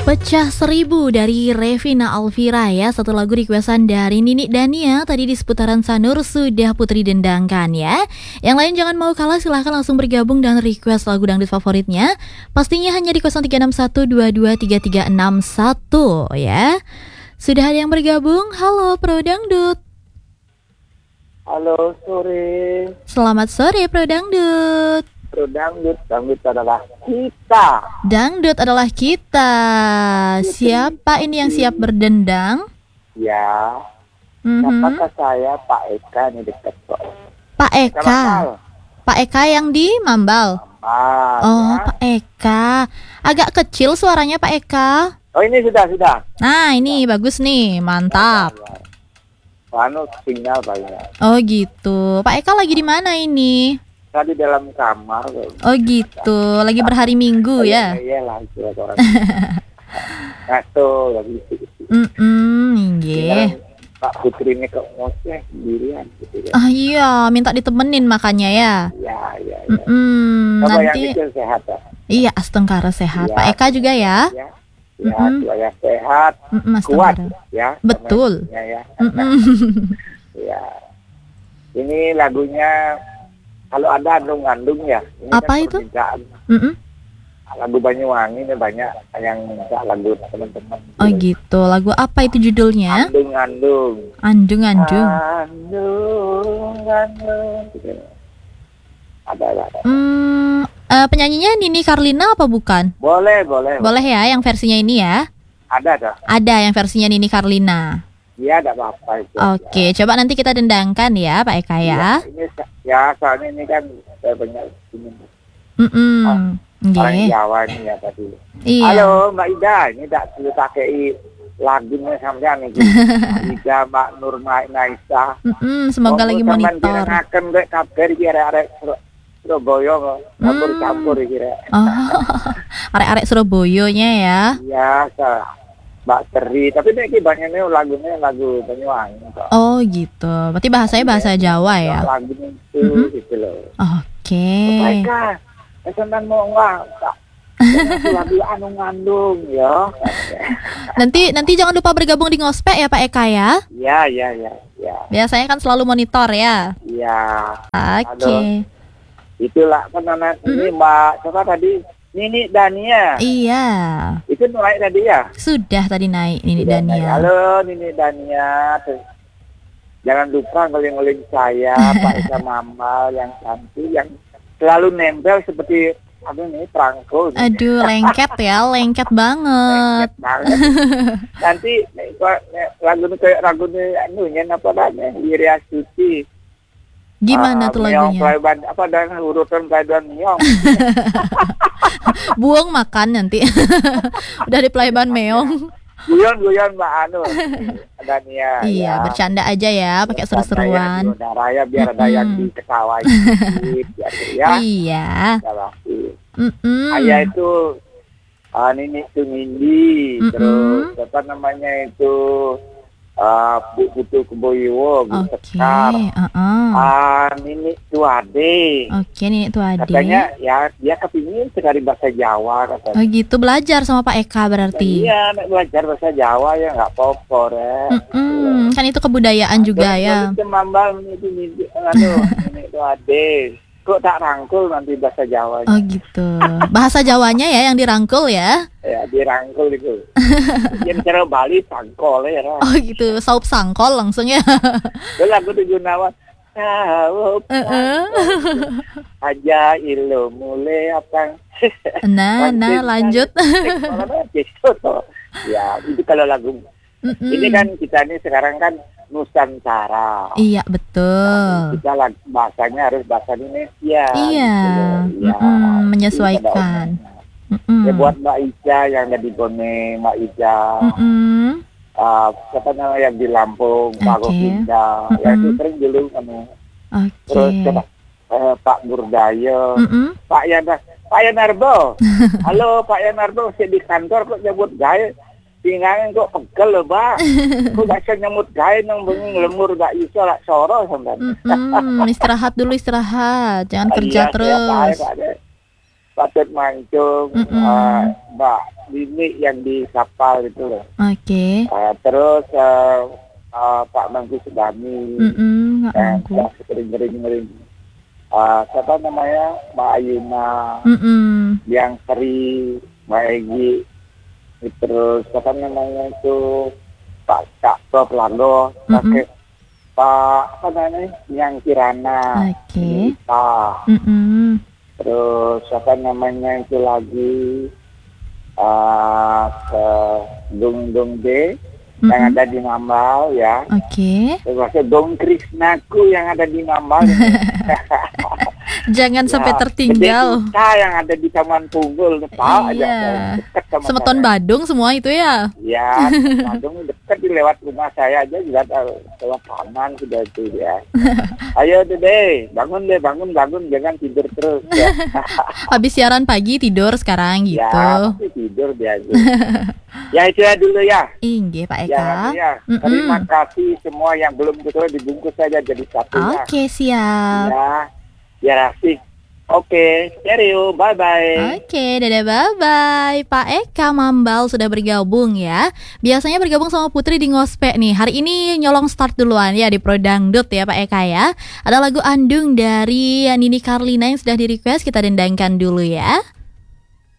Pecah 1000 dari Revina Alvira ya. Satu lagu requestan dari Nini Dania. Tadi di seputaran Sanur sudah Putri dendangkan ya. Yang lain jangan mau kalah, silahkan langsung bergabung dan request lagu dangdut favoritnya. Pastinya hanya di 0361223361 ya. Sudah ada yang bergabung. Halo Pro Dangdut. Halo, sore. Selamat sore Pro Dangdut. Pro Dangdut, dangdut adalah kita. Dangdut adalah kita. Siapa ini yang siap berdendang? Ya. Siapakah saya? Pak Eka nih dekat kok. Pak Eka. Pak Eka yang di Mambal. Oh, ya. Pak Eka. Agak kecil suaranya Pak Eka. Oh, ini sudah. Nah, ini bagus nih. Mantap. Anu sinyal banyak. Oh, gitu. Pak Eka lagi di mana ini? Tadi dalam kamar. Oh, gitu. Lagi berhari Minggu ya? Iya lah, itu orang. Ngato, lagi gitu. Nggih. Pak Putri ini kok ngoceh sendirian gitu ya. Ah iya, minta ditemenin makanya ya. Iya. Nanti yang kecil sehat ya. Iya, astengkara sehat. Ya. Pak Eka juga ya. Ya, saya sehat, kuat ya. Betul. Ya. Ya. Ini lagunya kalau ada andung-andung ya. Ini apa kan itu? Lagu Banyuwangi ini banyak yang minta lagu teman-teman. Oh gitu. Lagu apa itu judulnya? Andung-andung. Andung-andung. Andung-andung. Ada. Penyanyinya Nini Carlina apa bukan? Boleh. Boleh ya, yang versinya ini ya? Ada. Ada yang versinya Nini Carlina. Iya, ada apa-apa itu. Oke, coba nanti kita dendangkan ya, Pak Eka ya. Ini soalnya ini kan saya banyak ini. Orang Jawa ini ya tadi. Iya. Halo Mbak Ida, ini tak perlu pakai lagunya sampean iki. Mbak Ida, Mbak Nur Naisa. Semoga lagi monitor. Akan rek kabar iki arek Surabaya campur iki rek. Arek-arek Surabayanya ya. Iya, Mbak Teri, tapi ini banyaknya lagunya lagu Banyuwangi kok. Oh gitu, berarti bahasanya bahasa Jawa ya? Lagunya itu gitu loh. Oke. Baiklah, sampean mau nggak? Lagu anu ngandung ya. Nanti jangan lupa bergabung di Ngospek ya Pak Eka ya? Iya. Biasanya kan selalu monitor ya? Iya. Oke. Itulah penanan ini Mbak, coba tadi Nini Dania. Iya. Itu naik tadi ya? Sudah tadi naik Nini Dania. Halo Nini Dania. Jangan lupa ngoling-ngoling saya, Pak Eka Mambal yang cantik, yang selalu nempel seperti perangko. Aduh, lengket banget. Lengket banget. Nanti lagu kayak anunya apa namanya? Wirya Suci. Gimana tuh lagunya? Urutan playban Meong. Buang makan nanti. Udah di playban Meong. Guyon Mbak Anu. Dania. Iya, bercanda aja ya, pakai seru-seruan. Raya biar ada yang diketawain. Ya. Iya. Ayah itu Nini Tumindi, terus apa namanya itu Bu Putu Keboyo, Bu Sekar, Nini Tuade. Oke, Nini Tuade. Katanya ya dia kepingin sekali bahasa Jawa katanya. Oh gitu, belajar sama Pak Eka berarti. Iya, belajar bahasa Jawa ya nggak apa-apa ya. Kan itu kebudayaan juga ya. Mambal Nini Tuade. Kok tak rangkul nanti bahasa Jawanya. Oh gitu. Bahasa Jawanya ya yang dirangkul ya? Ya, dirangkul itu. Yang cara Bali sangkol ya. Oh gitu, saup sangkol langsung ya. Itu lagu tujuh nawa. Aja ilu mulai apa? Nah, lanjut. Ya, itu kalau lagu. Ini kan kita ini sekarang kan Nusantara. Iya betul. Kita bahasanya harus bahasa Indonesia. Iya. Gitu. Menyesuaikan. Ya buat Mbak Ica yang ada di Bone, Mbak Ica. Siapa namanya yang di Lampung, Pak Govinda. Ya itu sering dulu kamu. Terus Pak Burdayo, Pak Yanarbo. Halo Pak Yanarbo, saya di kantor kok nyebut gaya. Tinggalin kok pegel loh, Pak. Kok gak bisa nyemut gawe nang bengi lemur gak iso lak soro sampean. Istirahat dulu, Jangan kerja terus. Patut mancung, Mbak Dini yang di kapal gitu loh. Oke. Terus Pak Mangku Sudami, yang sering-sering. Siapa namanya, Mbak Ayuna, yang Seri, Mbak Egi, terus siapa namanya itu Pak Cak Lando, pakai Pak apa namanya, yang Kirana, Pak, terus siapa namanya itu lagi ke Dung D. Yang ada di Ngambal ya. Terus Dong Krisnaku yang ada di Ngambal. Jangan sampai tertinggal. Kita yang ada di Taman Punggul, Pak. Iya. Semeton Badung semua itu ya. Ya, Badung dekat, lewat rumah saya aja juga lewat taman sudah itu ya. Ayo deh, bangun, jangan tidur terus ya. Habis siaran pagi tidur sekarang gitu. Ya, masih tidur biasa. Ya itu ya dulu ya. Inggih Pak Eka. Ya. Terima kasih semua yang belum ketemu, dibungkus saja jadi satunya. Oke, siap. Ya asik. Oke, stereo, bye-bye. Oke, dadah bye-bye. Pak Eka Mambal sudah bergabung ya. Biasanya bergabung sama Putri di Ngospek nih. Hari ini nyolong start duluan ya di Pro Dangdut ya Pak Eka ya. Ada lagu Andung dari Nini Carlina yang sudah di request, kita dendangkan dulu ya.